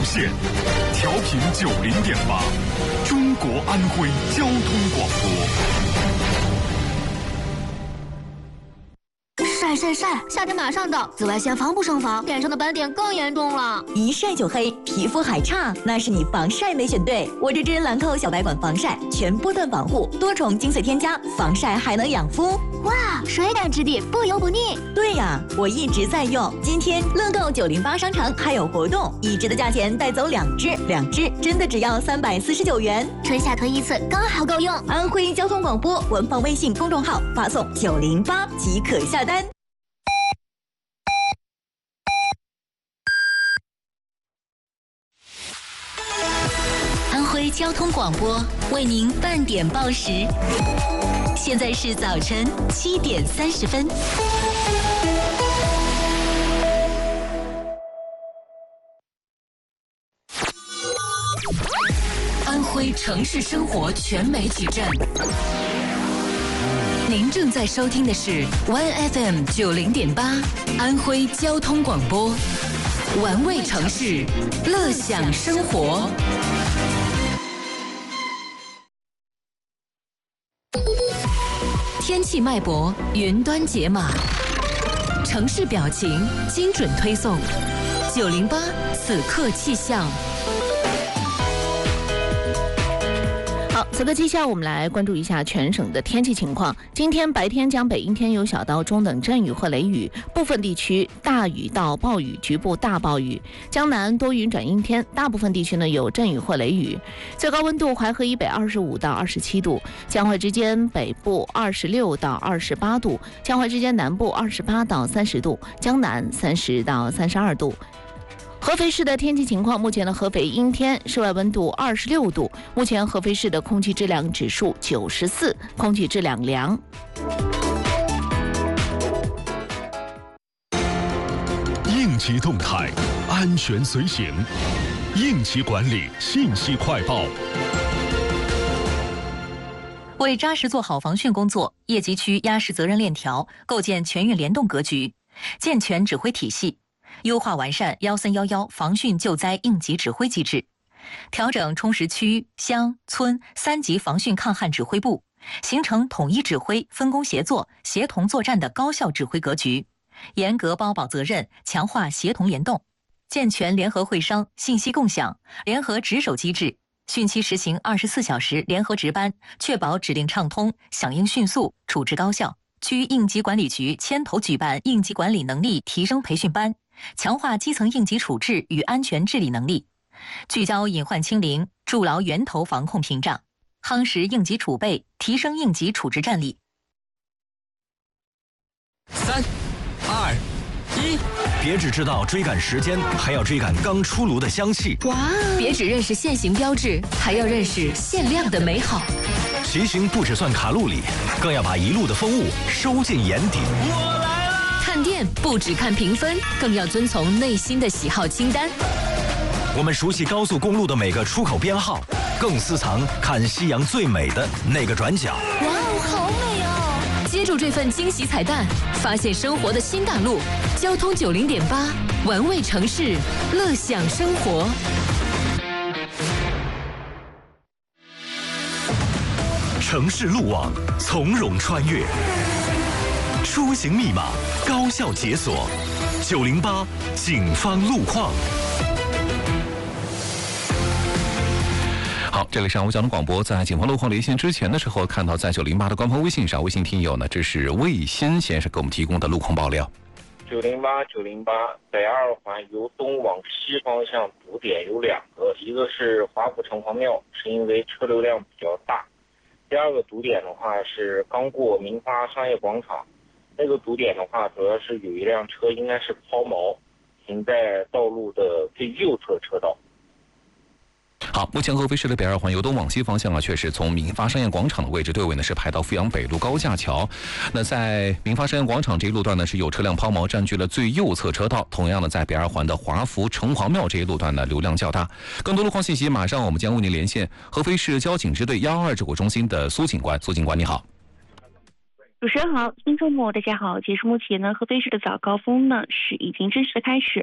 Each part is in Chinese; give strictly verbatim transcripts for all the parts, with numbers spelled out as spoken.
线，调频九零点八，中国安徽交通广播。 晒晒晒！夏天马上到，紫外线防不胜防，脸上的斑点更严重了。 一晒就黑，皮肤还差，那是你防晒没选对。我这支兰蔻小白管防晒，全波段防护，多重精粹添加，防晒还能养肤。 哇，水感质地，不油不腻。 对呀，我一直在用。今天乐购九零八商城还有活动，一支的价钱带走两支，两支真的只要三百四十九元。 春夏推一次，刚好够用。 安徽交通广播官方微信公众号发送九零八即可下单。 安徽交通广播为您半点报时，现在是早晨七点三十分。安徽城市生活全媒体站，您正在收听的是 Y F M 九零点八安徽交通广播，玩味城市，乐享生活。天气脉搏，云端解码，城市表情，精准推送。九零八此刻气象。 好，此刻气象，我们来关注一下全省的天气情况。今天白天将北阴天有小到中等阵雨或雷雨，部分地区大雨到暴雨，局部大暴雨。江南多云转阴天，大部分地区呢有阵雨或雷雨。最高温度淮河以北二十五到二十七度，江淮之间北部二十六到二十八度，江淮之间南部二十八到三十度，江南三十到三十二度。合肥市的天气情况，目前的合肥阴天，室外温度二十六度。目前合肥市的空气质量指数九十四，空气质量良。 应急动态，安全随行，应急管理信息快报。 为扎实做好防汛工作，业级区压实责任链条，构建全域联动格局，健全指挥体系。优化完善幺三幺幺防汛救灾应急指挥机制，调整充实区、乡、村三级防汛抗旱指挥部，形成统一指挥、分工协作、协同作战的高效指挥格局，严格包保责任，强化协同联动，健全联合会商、信息共享、联合值守机制，汛期实行二十四小时联合值班，确保指令畅通、响应迅速、处置高效。区应急管理局牵头举办应急管理能力提升培训班，强化基层应急处置与安全治理能力，聚焦隐患清零，筑牢源头防控屏障，夯实应急储备，提升应急处置战力。 三、二、一，别只知道追赶时间，还要追赶刚出炉的香气。 哇！别只认识限行标志，还要认识限量的美好。 骑行不只算卡路里，更要把一路的风物收进眼底。 我来了！看店不只看评分，更要遵从内心的喜好清单。 我们熟悉高速公路的每个出口编号，更私藏看夕阳最美的那个转角。 哇哦，好美哦！接住这份惊喜彩蛋，发现生活的新大陆。交通九零点八，玩味城市，乐享生活。 城市路网从容穿越，出行密码高效解锁。九零八警方路况。 好，这里是安徽交通广播。在警方路况连线之前的时候，看到在九零八的官方微信上，微信听友呢，这是魏先先生给我们提供的路况爆料。 九零八九零八北二环由东往西方向堵点有两个，一个是华府城隍庙，是因为车流量比较大。第二个堵点的话是刚过民发商业广场，那个堵点的话主要是有一辆车应该是抛锚，停在道路的最右侧车道。 好，目前合肥市的北二环由东往西方向啊，确实从民发商业广场的位置队尾呢是排到阜阳北路高架桥。那在民发商业广场这一路段呢是有车辆抛锚，占据了最右侧车道。同样的，在北二环的华福城隍庙这一路段呢流量较大。更多路况信息，马上我们将为您连线合肥市交警支队幺二指挥中心的苏警官。苏警官，你好。 主持人好，听众朋友大家好。截至目前呢，合肥市的早高峰呢是已经正式的开始。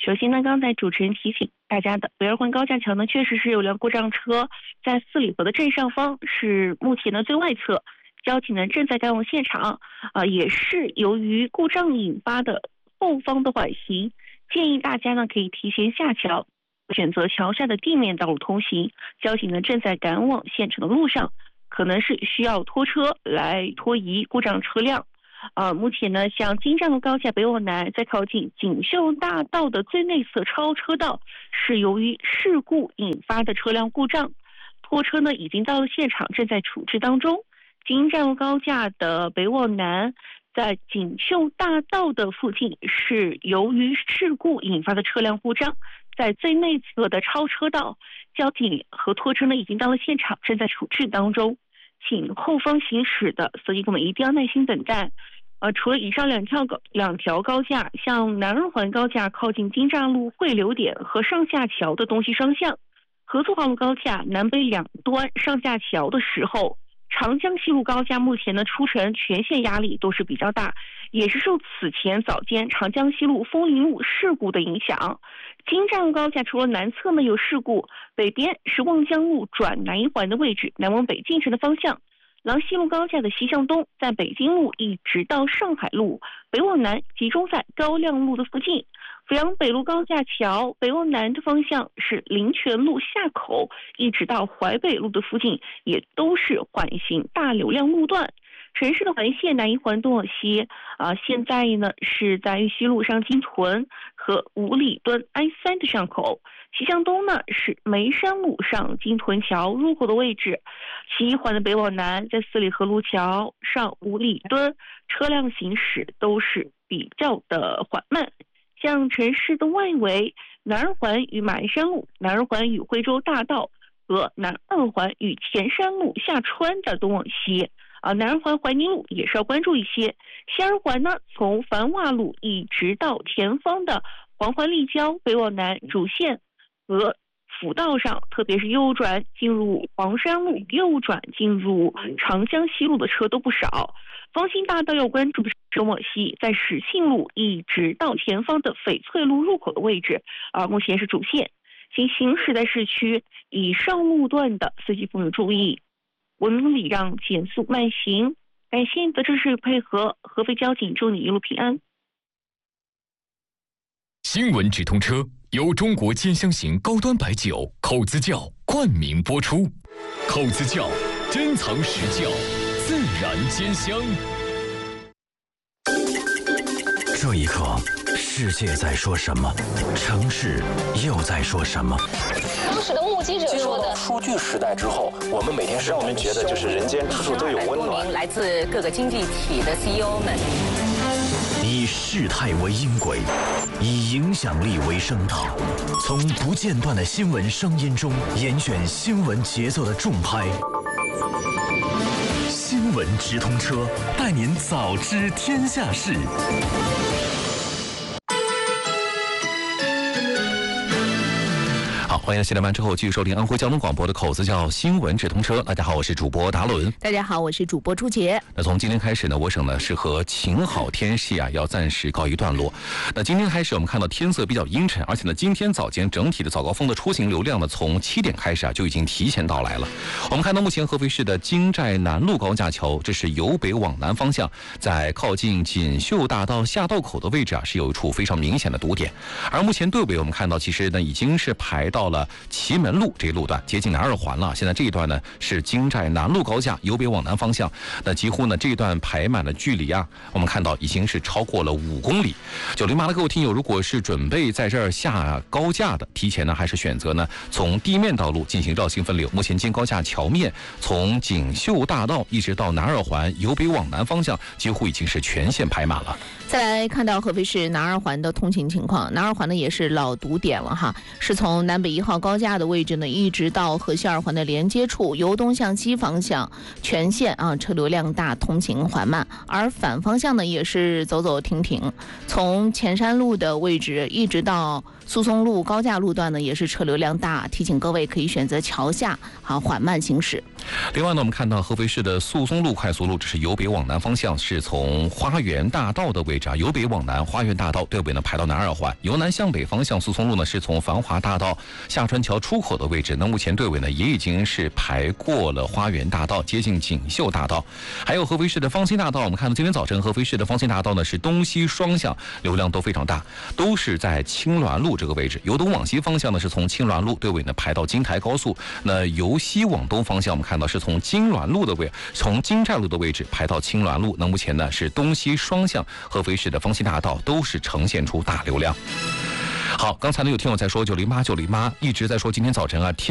首先呢，刚才主持人提醒大家的，北二环高架桥呢确实是有辆故障车在四里河的正上方，是目前的最外侧，交警呢正在赶往现场，呃，也是由于故障引发的后方的缓行，建议大家呢可以提前下桥，选择桥下的地面道路通行。交警呢正在赶往现场的路上，可能是需要拖车来拖移故障车辆。呃，目前呢，像京站路高架北往南，在靠近锦绣大道的最内侧超车道，是由于事故引发的车辆故障，拖车呢已经到了现场，正在处置当中。京站路高架的北往南，在锦绣大道的附近，是由于事故引发的车辆故障，在最内侧的超车道，交警和拖车呢已经到了现场，正在处置当中。请后方行驶的司机朋友们一定要耐心等待。呃，除了以上两条高两条高架，像南二环高架靠近京站路汇流点和上下桥的东西双向，合作号路高架南北两端上下桥的时候，长江西路高架目前的出城全线压力都是比较大，也是受此前早间长江西路枫林路事故的影响。京站路高架除了南侧呢有事故，北边是望江路转南一环的位置，南往北进城的方向。廊西路高架的西向东，在北京路一直到上海路，北往南集中在高亮路的附近。阜阳北路高架桥北往南的方向是林泉路下口，一直到淮北路的附近，也都是缓行大流量路段。城市的环线南一环东往西啊、呃，现在呢是在玉溪路上京屯和五里墩 I 三的上口。西向东呢是眉山路上京屯桥入口的位置。其一环的北往南，在四里河路桥上五里墩，车辆行驶都是比较的缓慢。像城市的外围，南二环与马鞍山路、南二环与惠州大道和南二环与前山路下穿的东往西。啊，南二环怀宁路也是要关注一些。西二环呢，从繁华路一直到前方的黄环立交北往南主线和辅道上，特别是右转进入黄山路、右转进入长江西路的车都不少。方兴大道要关注的是东往西，在始信路一直到前方的翡翠路入口的位置，啊，目前是主线。请行驶在市区以上路段的司机朋友注意，文明礼让，减速慢行。感谢你的支持配合，合肥交警祝你一路平安。 新闻直通车由中国尖香型高端白酒口子窖冠名播出，口子窖珍藏实窖，自然尖香。 这一刻，世界在说什么？城市又在说什么？ 当时的目击者说的， 数据时代之后，我们每天让我们觉得就是人间处处都有温暖。 来自各个经济体的 C E O 们， 以事态为音轨，以影响力为声道，从不间断的新闻声音中严选新闻节奏的重拍。新闻直通车，带您早知天下事。 好，欢迎下班之后继续收听安徽交通广播的口子窖新闻直通车。大家好，我是主播达伦。 大家好，我是主播朱杰。 那从今天开始呢，我省呢是和晴好天气啊要暂时告一段落。那今天开始，我们看到天色比较阴沉，而且呢，今天早间整体的早高峰的出行流量呢，从七点开始啊就已经提前到来了。我们看到目前合肥市的京寨南路高架桥，这是由北往南方向，在靠近锦绣大道下道口的位置啊，是有一处非常明显的堵点。而目前对尾我们看到，其实呢已经是排到了祁门路这一路段，接近南二环了。现在这一段呢是京寨南路高架由北往南方向，那几乎呢这一段排满了距离啊，我们看到已经是超过了五公里。九零八的各位听友，如果是准备在这儿下高架的，提前呢还是选择呢从地面道路进行绕行分流。目前京高架桥面从锦绣大道一直到南二环由北往南方向，几乎已经是全线排满了。 再来看到合肥市南二环的通行情况，南二环呢也是老堵点了哈，是从南北一号高架的位置呢，一直到河西二环的连接处，由东向西方向全线啊车流量大，通行缓慢，而反方向呢也是走走停停，从前山路的位置一直到速松路高架路段呢也是车流量大，提醒各位可以选择桥下好缓慢行驶。 另外呢，我们看到合肥市的速松路快速路，这是由北往南方向，是从花园大道的位置啊，由北往南，花园大道队尾呢排到南二环；由南向北方向，速松路呢是从繁华大道下川桥出口的位置。那目前队尾呢也已经是排过了花园大道，接近锦绣大道。还有合肥市的芳心大道，我们看到今天早晨合肥市的芳心大道呢是东西双向流量都非常大，都是在青鸾路这个位置。由东往西方向呢是从青鸾路队尾呢排到京台高速，那由西往东方向我们看到是从金銮路的位从金寨路的位置排到青鸾路。那目前呢是东西双向合肥市的芳心大道都是呈现出大流量。好，刚才呢有听友在说九零八九零八一直在说今天早晨啊天